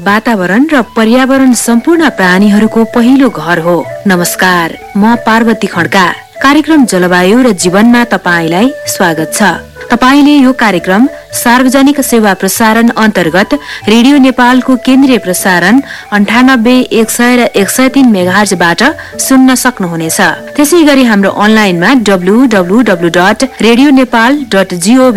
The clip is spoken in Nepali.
वातावरण र पर्यावरण सम्पूर्ण प्राणीहरूको पहिलो घर हो। नमस्कार, म पार्वती खड्का। कार्यक्रम जलवायु र जीवनमा तपाईलाई स्वागत छ। तपाईले यो कार्यक्रम सार्वजनिक सेवा प्रसारण अन्तर्गत रेडियो नेपालको केन्द्रीय प्रसारण 98.100 र 103 मेगाहर्जबाट सुन्न सक्नुहुनेछ। त्यसै गरी हाम्रो अनलाइनमा www.radionepal.gov